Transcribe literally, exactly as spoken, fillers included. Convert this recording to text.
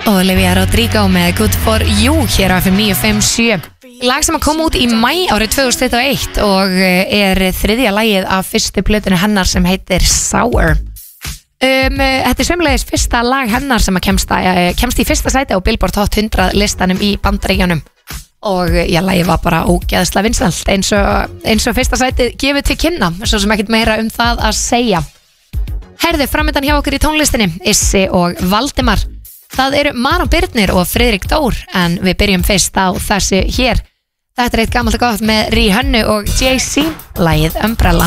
Olivia Rodrigo með Good For You hér á F M níu fimm sjö. Lag sem kom út í maí árið tvö þúsund tuttugu og eitt og er þriðja lagið af fyrstu plötunni hennar sem heitir Sour. Um, þetta er sömulegis fyrsta lag hennar sem að kemst, að, kemst í fyrsta sæti á Billboard Hot hundrað listanum í Bandaríkjunum og já, lagið var bara ógeðslega vinsælt eins og, eins og fyrsta sætið gefið til kynna, svo sem ekkert meira um það að segja. Herði framöndan hjá okkur í tónlistinni, Issi og Valdimar. Það eru Maron Birnir og Friðrik Dór en við byrjum fyrst á þessu hér. Þetta er eitt gammalt og gott með Rihanna og Jay-Z, lagið Umbrella.